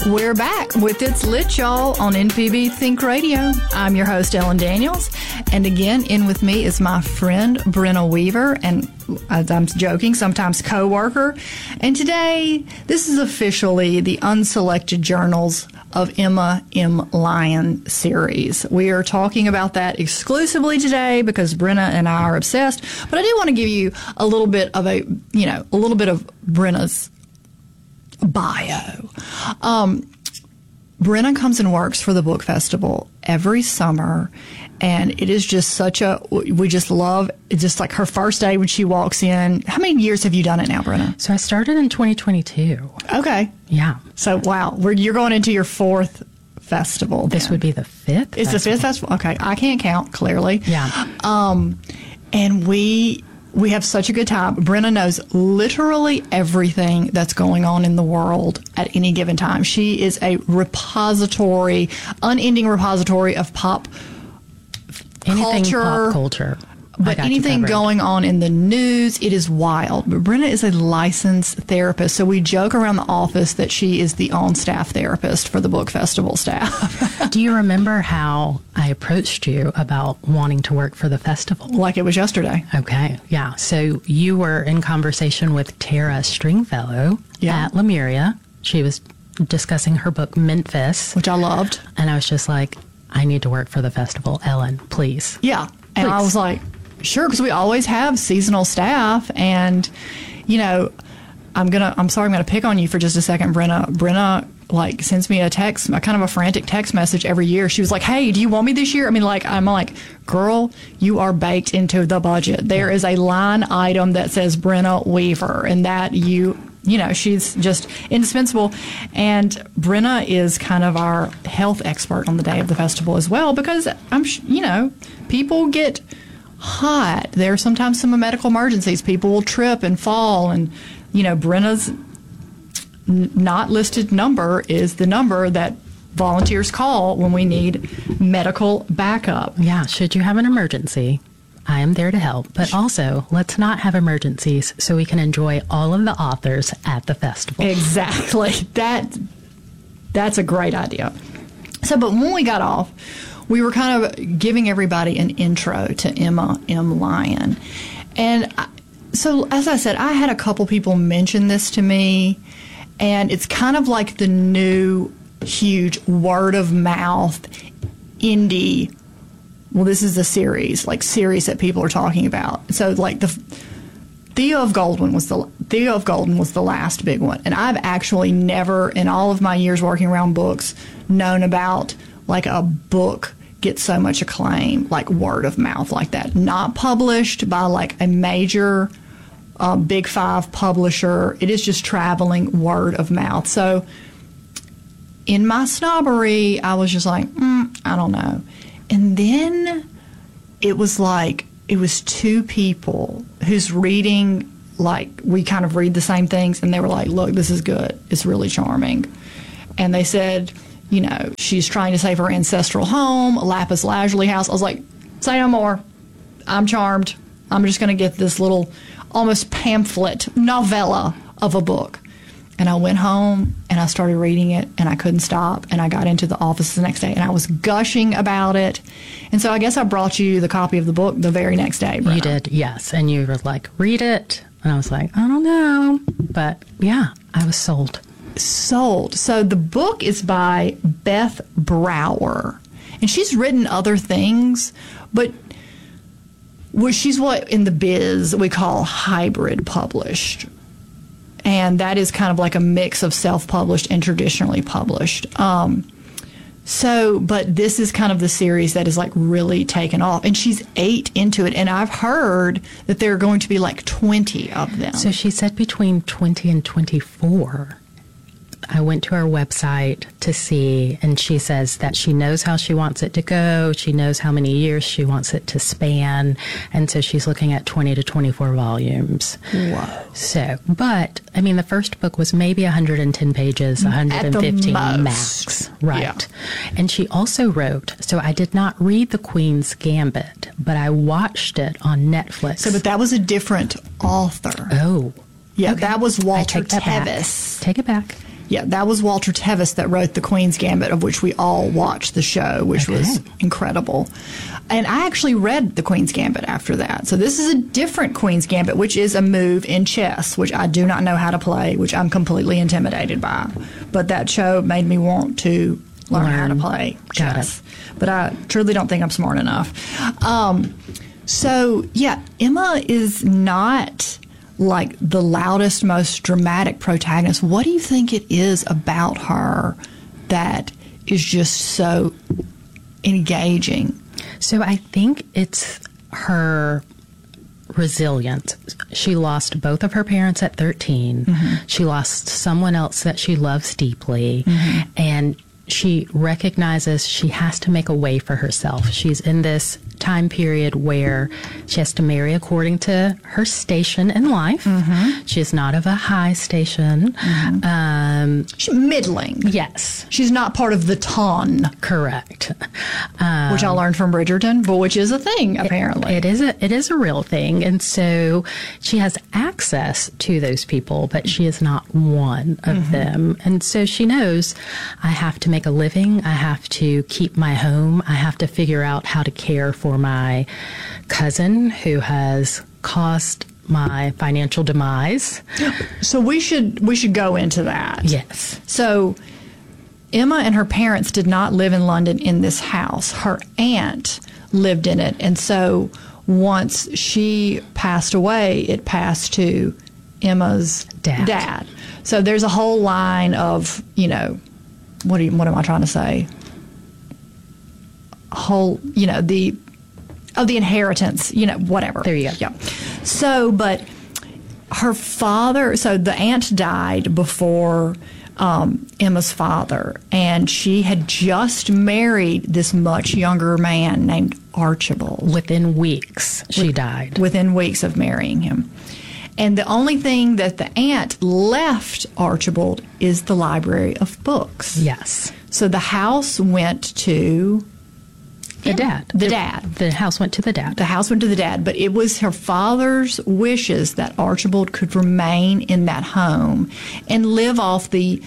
We're back with It's Lit, y'all, on NPB Think Radio. I'm your host, Ellen Daniels. And again, in with me is my friend, Brenna Weaver, and as I'm joking, sometimes co-worker. And today, this is officially the Unselected Journals of Emma M. Lyon series. We are talking about that exclusively today because Brenna and I are obsessed. But I do want to give you a little bit of Brenna's bio. Brenna comes and works for the book festival every summer, and it is just we just love it's just like her first day when she walks in. How many years have you done it now, Brenna? So I started in 2022. Okay. Yeah. So wow, you're going into your fourth festival. This would be the fifth. It's the fifth festival. Okay, I can't count clearly. Yeah. And we have such a good time. Brenna knows literally everything that's going on in the world at any given time. She is a unending repository of pop culture. But anything going on in the news, it is wild. But Brenna is a licensed therapist, so we joke around the office that she is the on-staff therapist for the book festival staff. Do you remember how I approached you about wanting to work for the festival? Like it was yesterday. Okay, yeah. So you were in conversation with Tara Stringfellow at Lemuria. She was discussing her book, Memphis. Which I loved. And I was just like, I need to work for the festival. Ellen, please. Yeah. And I was like, sure, because we always have seasonal staff, and I'm gonna pick on you for just a second, Brenna. Brenna sends me a text, a kind of a frantic text message every year. She was like, "Hey, do you want me this year?" I'm like, girl, you are baked into the budget. There is a line item that says Brenna Weaver, and that she's just indispensable. And Brenna is kind of our health expert on the day of the festival as well, because people get hot. There are sometimes some medical emergencies. People will trip and fall, and Brenna's not listed number is the number that volunteers call when we need medical backup. Yeah, should you have an emergency, I am there to help. But also, let's not have emergencies so we can enjoy all of the authors at the festival. Exactly. That's a great idea. So, but when we got off, we were kind of giving everybody an intro to Emma M. Lyon. And so, as I said, I had a couple people mention this to me, and it's kind of like the new huge word of mouth indie. Well, this is a series that people are talking about. So, Theo of Golden was the last big one, and I've actually never, in all of my years working around books, known about a book get so much acclaim, word of mouth like that. Not published by a major Big Five publisher. It is just traveling word of mouth. So, in my snobbery, I was just like, I don't know. And then it was two people whose reading, we kind of read the same things, and they were like, look, this is good. It's really charming. And they said, she's trying to save her ancestral home, Lapis Lazuli house. I was like, say no more. I'm charmed. I'm just going to get this little almost pamphlet novella of a book. And I went home and I started reading it, and I couldn't stop. And I got into the office the next day and I was gushing about it. And so I guess I brought you the copy of the book the very next day, Brenna. You did, yes. And you were like, read it. And I was like, I don't know. But yeah, I was sold. So the book is by Beth Brower. And she's written other things, but she's what in the biz we call hybrid published. And that is kind of like a mix of self-published and traditionally published. But this is kind of the series that is really taken off. And she's 8 into it. And I've heard that there are going to be 20 of them. So she said between 20 and 24. I went to her website to see, and she says that she knows how she wants it to go. She knows how many years she wants it to span. And so she's looking at 20 to 24 volumes. Whoa. So, but, the first book was maybe 110 pages, 115 max. Right. Yeah. And she also wrote, so I did not read The Queen's Gambit, but I watched it on Netflix. So, but that was a different author. Oh. Yeah, okay. That was Walter Tevis. Take it back. Yeah, that was Walter Tevis that wrote The Queen's Gambit, of which we all watched the show, which was incredible. And I actually read The Queen's Gambit after that. So this is a different Queen's Gambit, which is a move in chess, which I do not know how to play, which I'm completely intimidated by. But that show made me want to learn how to play chess. But I truly don't think I'm smart enough. So, yeah, Emma is not like the loudest, most dramatic protagonist. What do you think it is about her that is just so engaging? So I think it's her resilience. She lost both of her parents at 13. She lost someone else that she loves deeply. And she recognizes she has to make a way for herself. She's in this time period where she has to marry according to her station in life. She's not of a high station. She's middling. Yes. She's not part of the ton. Correct. Which I learned from Bridgerton, but which is a thing, apparently. It is a real thing. And so she has access to those people, but she is not one of them. And so she knows, I have to make a living. I have to keep my home. I have to figure out how to care for my cousin who has caused my financial demise. So we should go into that. Yes. So Emma and her parents did not live in London in this house. Her aunt lived in it. And so once she passed away, it passed to Emma's dad. So there's a whole line of, what am I trying to say? The inheritance, whatever. There you go. Yeah. So, but her father, so the aunt died before Emma's father, and she had just married this much younger man named Archibald. Within weeks, she died. Within weeks of marrying him. And the only thing that the aunt left Archibald is the library of books. Yes. So the house went to the dad. The house went to the dad. The house went to the dad, but it was her father's wishes that Archibald could remain in that home and live off the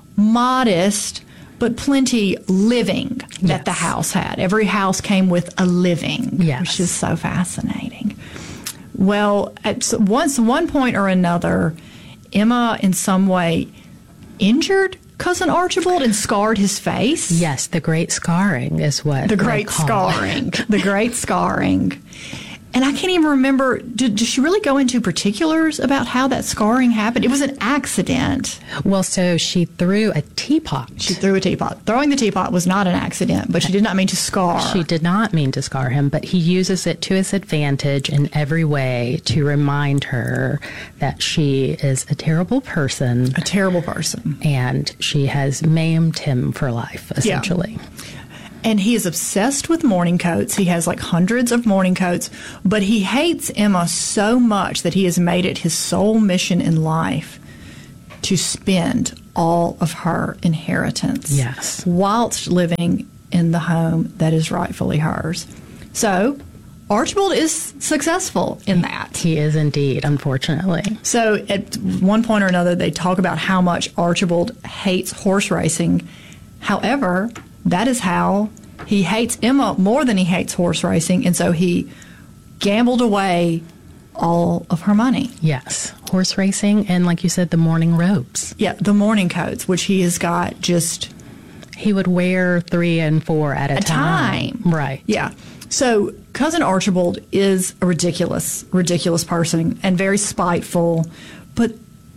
modest but plenty living that the house had. Every house came with a living, which is so fascinating. Well, at one point or another, Emma in some way injured Cousin Archibald and scarred his face. Yes, the great scarring is what the great scarring. The great scarring. And I can't even remember, did she really go into particulars about how that scarring happened? It was an accident. Well, so she threw a teapot. She threw a teapot. Throwing the teapot was not an accident, but she did not mean to scar. She did not mean to scar him, but he uses it to his advantage in every way to remind her that she is a terrible person. A terrible person. And she has maimed him for life, essentially. Yeah. And he is obsessed with morning coats. He has like hundreds of morning coats, but he hates Emma so much that he has made it his sole mission in life to spend all of her inheritance. Yes. Whilst living in the home that is rightfully hers. So Archibald is successful in that. He is indeed, unfortunately. So at one point or another, they talk about how much Archibald hates horse racing. However, that is how he hates Emma more than he hates horse racing, and so he gambled away all of her money. Yes, horse racing and, like you said, the morning robes. Yeah, the morning coats, which he has got just... He would wear 3 and 4 at a time. Right. Yeah. So Cousin Archibald is a ridiculous person and very spiteful, but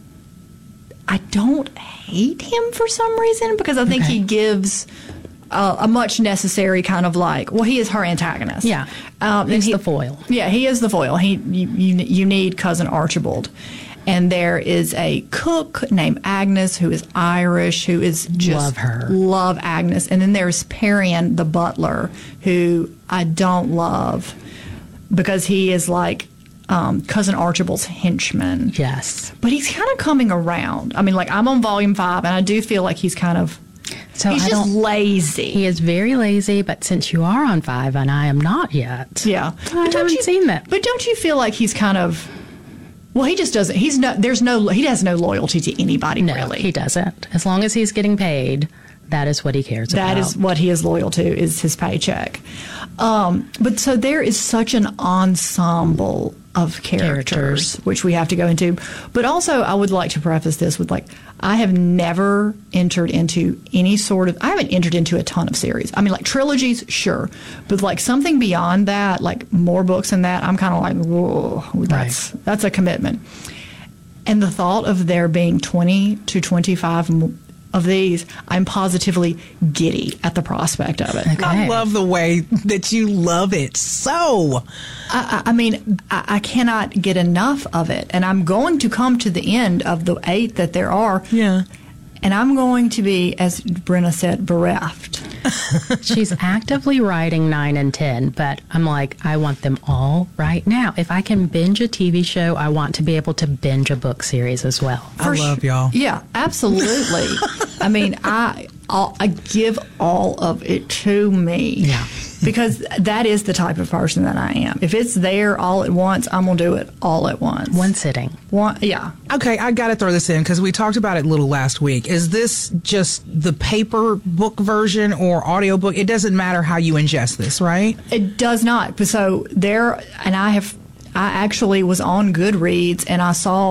I don't hate him for some reason because I think he gives... a much necessary kind of he is her antagonist. Yeah, he's the foil. Yeah, he is the foil. You need Cousin Archibald. And there is a cook named Agnes who is Irish, who is just... Love Agnes. And then there's Perian, the butler, who I don't love because he is like Cousin Archibald's henchman. Yes. But he's kind of coming around. I mean, I'm on volume 5, and I do feel like he's kind of... So he's just lazy. He is very lazy, but since you are on 5 and I am not yet, yeah, I haven't seen that. But don't you feel like he's kind of Well, he just doesn't. He has no loyalty to anybody, No, really. he doesn't. As long as he's getting paid, that is what he cares about. That is what he is loyal to, is his paycheck. But so there is such an ensemble of characters, which we have to go into. But also, I would like to preface this with, like, I have never entered into any sort of, I haven't entered into a ton of series. I mean, like trilogies, sure. But like something beyond that, like more books than that, I'm kind of like, whoa, that's a commitment. And the thought of there being 20 to 25 of these, I'm positively giddy at the prospect of it. Okay. I love the way that you love it so. I mean, I cannot get enough of it. And I'm going to come to the end of the 8 that there are. Yeah. And I'm going to be, as Brenna said, bereft. She's actively writing 9 and 10, but I'm like, I want them all right now. If I can binge a TV show, I want to be able to binge a book series as well. I love y'all. Yeah, absolutely. I mean, I give all of it to me. Yeah. Because that is the type of person that I am. If it's there all at once, I'm going to do it all at once. One sitting. Yeah. Okay, I got to throw this in because we talked about it a little last week. Is this just the paper book version or audiobook? It doesn't matter how you ingest this, right? It does not. So there, and I actually was on Goodreads and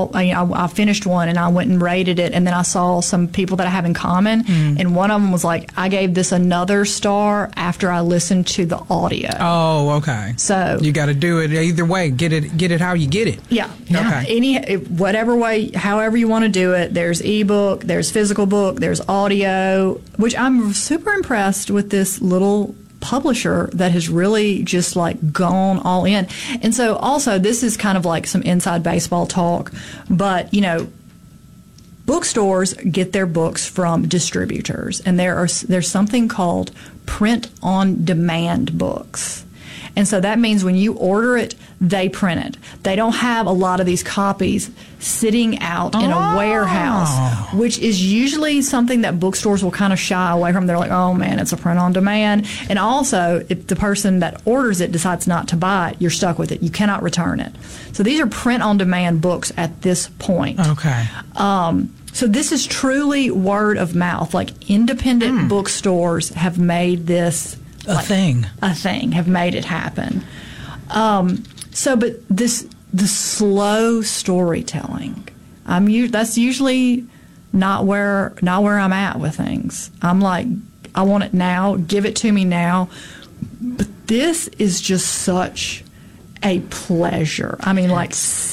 I finished one and I went and rated it, and then I saw some people that I have in common, and one of them was like, I gave this another star after I listened to the audio. Oh, okay. So you got to do it either way. Get it how you get it. Yeah. Okay. Whatever way, however you want to do it. There's ebook, there's physical book, there's audio, which I'm super impressed with this little publisher that has really just like gone all in. And so also this is kind of like some inside baseball talk, but bookstores get their books from distributors, and there's something called print on demand books. And so that means when you order it, they print it. They don't have a lot of these copies sitting out in a warehouse, which is usually something that bookstores will kind of shy away from. They're like, oh man, it's a print on demand. And also, if the person that orders it decides not to buy it, you're stuck with it. You cannot return it. So these are print on demand books at this point. Okay. So this is truly word of mouth. Like independent bookstores have made this a thing, have made it happen. But the slow storytelling, that's usually not where I'm at with things. I'm like, I want it now, give it to me now. But this is just such a pleasure. I mean, like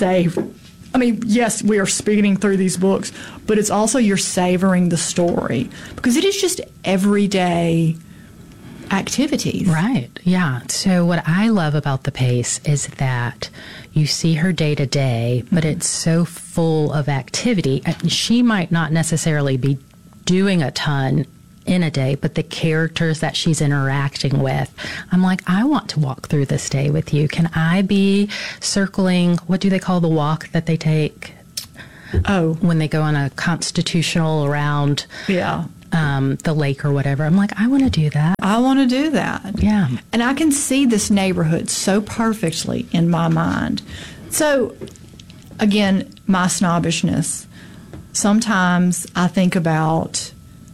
yes, we are speeding through these books, but it's also you're savoring the story because it is just everyday activities. Right. Yeah. So what I love about the pace is that you see her day to day, but it's so full of activity. She might not necessarily be doing a ton in a day, but the characters that she's interacting with, I'm like, I want to walk through this day with you. Can I be circling, what do they call the walk that they take? Oh. When they go on a constitutional around the lake or whatever. I'm like, I want to do that. I want to do that. Yeah. And I can see this neighborhood so perfectly in my mind. So, again, my snobbishness. Sometimes I think about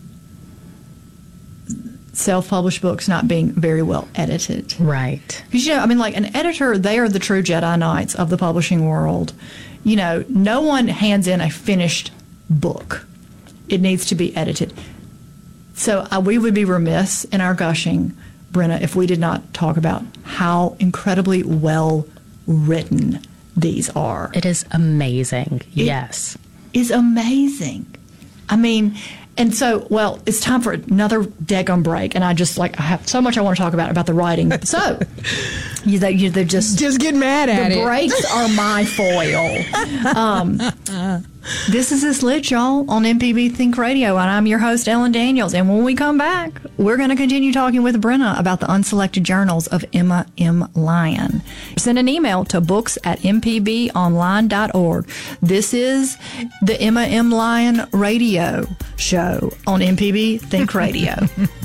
self-published books not being very well edited. Right. Because, like an editor, they are the true Jedi Knights of the publishing world. No one hands in a finished book. It needs to be edited. So we would be remiss in our gushing, Brenna, if we did not talk about how incredibly well written these are. It is amazing. Yes. Is amazing. I mean, and so, it's time for another daggum break, and I have so much I want to talk about the writing. So, they're just get mad at it. The breaks are my foil. This is This Lit, y'all, on MPB Think Radio, and I'm your host, Ellen Daniels. And when we come back, we're going to continue talking with Brenna about the unselected journals of Emma M. Lyon. Send an email to books@mpbonline.org. This is the Emma M. Lyon radio show on MPB Think Radio.